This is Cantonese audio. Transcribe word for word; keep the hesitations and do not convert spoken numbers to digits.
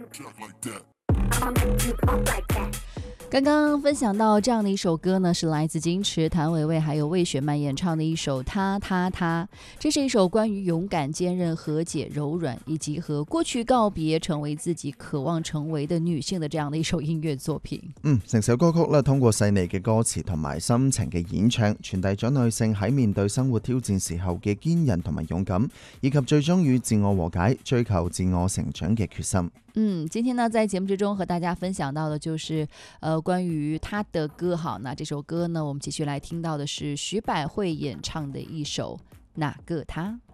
刚刚分享到这样的一首歌呢，是来自金池、谭维维还有魏雪曼演唱的一首《他他他》。这是一首关于勇敢、坚韧、和解、柔软，以及和過去告別，成為自己渴望成為的女性的這樣的一首音樂作品。 嗯，成首歌曲咧，通過細膩嘅歌詞同埋深情嘅演唱，傳遞咗女性喺面對生活挑戰時候嘅堅韌同埋勇敢，以及最終與自我和解、追求自我成長嘅決心。 嗯，今天呢，在節目之中和大家分享到的就是，呃，關於他的歌。好，那這首歌呢，我們繼續來聽到的是徐百惠演唱的一首《哪個他》。